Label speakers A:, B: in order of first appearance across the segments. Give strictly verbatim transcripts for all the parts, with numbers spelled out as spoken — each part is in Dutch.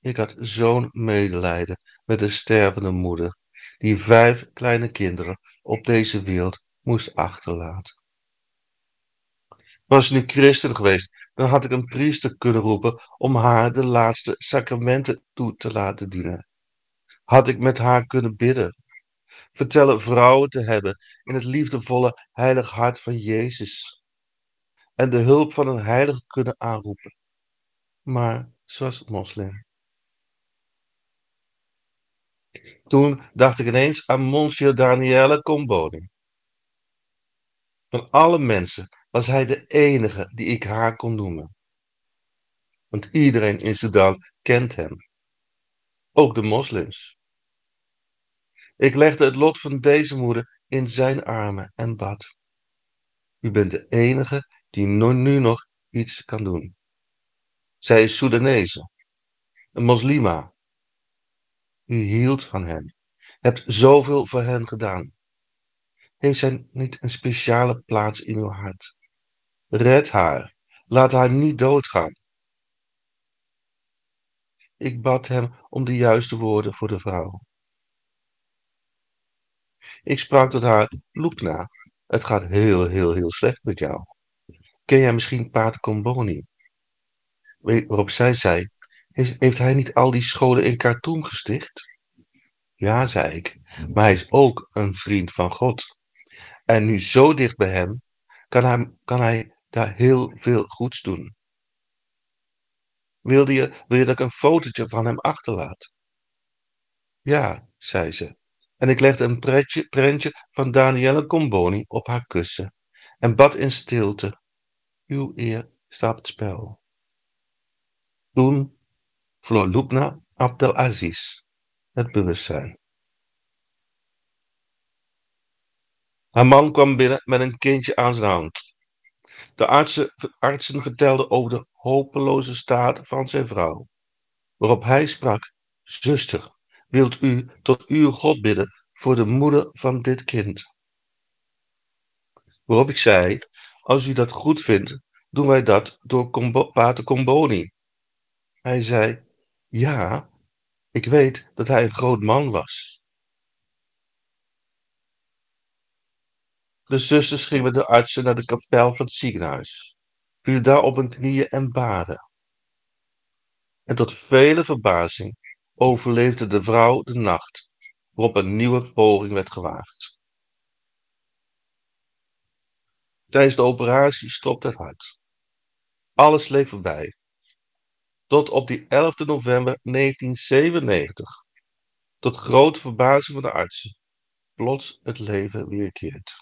A: Ik had zo'n medelijden met de stervende moeder, die vijf kleine kinderen op deze wereld moest achterlaten. Was ze nu christen geweest, dan had ik een priester kunnen roepen om haar de laatste sacramenten toe te laten dienen. Had ik met haar kunnen bidden, vertellen vrouwen te hebben in het liefdevolle heilig hart van Jezus en de hulp van een heilige kunnen aanroepen. Maar ze was moslim. Toen dacht ik ineens aan Monsieur Daniele Comboni. Van alle mensen was hij de enige die ik haar kon noemen. Want iedereen in Sudan kent hem. Ook de moslims. Ik legde het lot van deze moeder in zijn armen en bad. U bent de enige die nu nog iets kan doen. Zij is Soedanese, een moslima. U hield van hen, hebt zoveel voor hen gedaan. Heeft zij niet een speciale plaats in uw hart? Red haar, laat haar niet doodgaan. Ik bad hem om de juiste woorden voor de vrouw. Ik sprak tot haar, Lupna, het gaat heel, heel, heel slecht met jou. Ken jij misschien Pater Comboni? Waarop zij zei, heeft, heeft hij niet al die scholen in Khartoum gesticht? Ja, zei ik, maar hij is ook een vriend van God. En nu zo dicht bij hem, kan hij, kan hij daar heel veel goeds doen. Wilde je, wil je dat ik een fotootje van hem achterlaat? Ja, zei ze. En ik legde een pretje, prentje van Daniele Comboni op haar kussen en bad in stilte. Uw eer staat op het spel. Toen verloor Lubna Abdelaziz het bewustzijn. Haar man kwam binnen met een kindje aan zijn hand. De artsen, artsen vertelden over de hopeloze staat van zijn vrouw, waarop hij sprak, zuster, wilt u tot uw God bidden voor de moeder van dit kind? Waarop ik zei, als u dat goed vindt, doen wij dat door Combo, Pater Comboni. Hij zei, ja, ik weet dat hij een groot man was. De zusters gingen met de artsen naar de kapel van het ziekenhuis, vielen daar op hun knieën en baden. En tot vele verbazing overleefde de vrouw de nacht, waarop een nieuwe poging werd gewaagd. Tijdens de operatie stopte het hart. Alles leek voorbij. Tot op die elfde november negentien zevenennegentig, tot grote verbazing van de artsen, plots het leven weerkeert.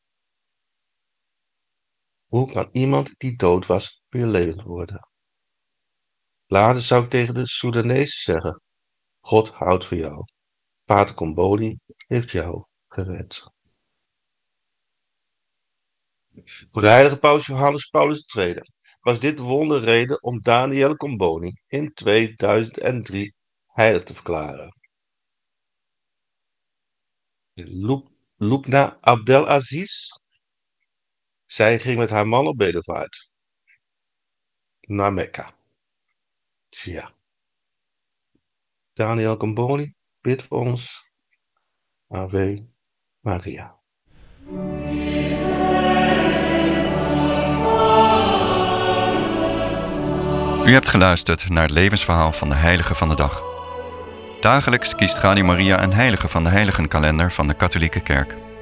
A: Hoe kan iemand die dood was weer levend worden? Later zou ik tegen de Soedanezen zeggen, God houdt van jou. Pater Comboni heeft jou gered. Voor de heilige paus Johannes Paulus de Tweede was dit wonder reden om Daniele Comboni in tweeduizend drie heilig te verklaren. Lubna Abdelaziz, zij ging met haar man op bedevaart naar Mekka. Tja. Daniele Comboni, bid voor ons. Ave Maria.
B: U hebt geluisterd naar het levensverhaal van de heilige van de dag. Dagelijks kiest Radio Maria een heilige van de heiligenkalender van de katholieke kerk.